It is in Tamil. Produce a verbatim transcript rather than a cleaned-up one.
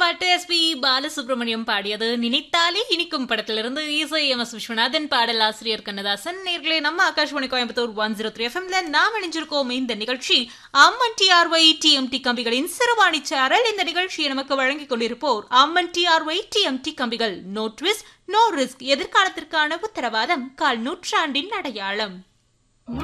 பாட்டு எஸ் பி பாலசுப்ரமணியம் பாடியது நினைத்தாலே இனிக்கும் படத்திலிருந்து இசை எம் எஸ் விஸ்வநாதன், பாடல் ஆசிரியர் கண்ணதாசன். நேர்களே, நம்ம Akashvani Coimbatore one zero three எஃப்எம்ல நாம் இணைஞ்சிருக்கோம். இந்த நிகழ்ச்சி அம்மன் டிஆர்ஒய் டிஎம்டி கம்பிகளின் சிறுவாணி சாரல். இந்த நிகழ்ச்சியை நமக்கு வழங்கிக் கொண்டிருப்போர் அம்மன் டிஆர்ஒய் டிஎம்டி கம்பிகள். நோ ட்விஸ்ட் நோ ரிஸ்க், எதிர்காலத்திற்கான உத்தரவாதம், கால் நூற்றாண்டின் அடையாளம்.